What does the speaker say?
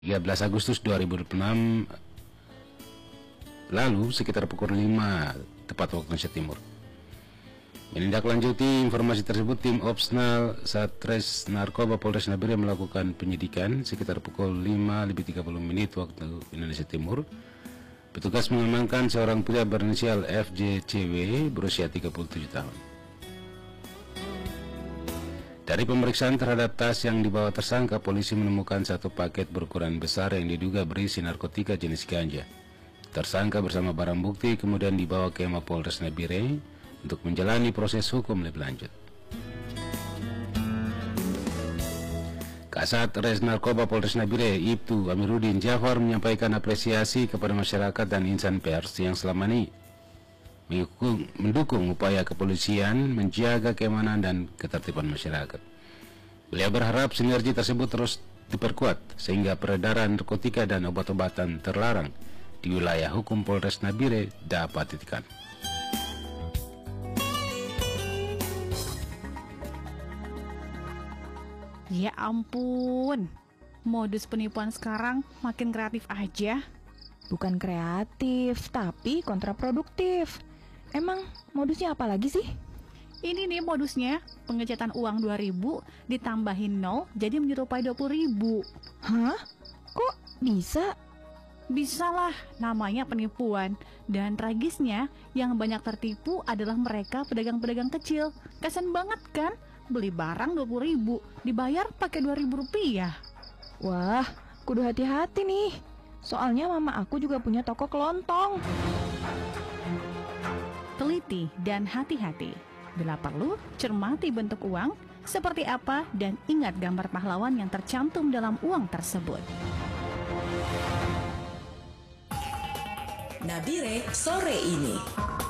13 Agustus 2026 lalu sekitar pukul 5 tepat waktu Indonesia Timur. Menindaklanjuti informasi tersebut, tim Opsnal Satres Narkoba Polres Nabire melakukan penyidikan sekitar pukul 5:30 waktu Indonesia Timur. Petugas mengamankan seorang pria berinisial FJCW berusia 37 tahun. Dari pemeriksaan terhadap tas yang dibawa tersangka, polisi menemukan satu paket berukuran besar yang diduga berisi narkotika jenis ganja. Tersangka bersama barang bukti kemudian dibawa ke Mapolres Nabire untuk menjalani proses hukum lebih lanjut. Kasat Res Narkoba Polres Nabire, Ibtu Amiruddin Jafar, menyampaikan apresiasi kepada masyarakat dan insan pers yang selama ini mendukung upaya kepolisian menjaga keamanan dan ketertiban masyarakat. Beliau berharap sinergi tersebut terus diperkuat sehingga peredaran narkotika dan obat-obatan terlarang di wilayah hukum Polres Nabire dapat ditekan. Ya ampun, modus penipuan sekarang makin kreatif aja. Bukan kreatif, tapi kontraproduktif. Emang modusnya apa lagi sih? Ini nih modusnya, pengecetan uang 2.000 ditambahin 0 jadi menyerupai 20.000. Hah? Kok bisa? Bisa lah, namanya penipuan. Dan tragisnya, yang banyak tertipu adalah mereka pedagang-pedagang kecil. Kasian banget kan? Beli barang 20.000, dibayar pakai 2.000 rupiah. Wah, kudu hati-hati nih. Soalnya mama aku juga punya toko kelontong. Teliti dan hati-hati. Bila perlu, cermati bentuk uang, seperti apa, dan ingat gambar pahlawan yang tercantum dalam uang tersebut. Nabire sore ini.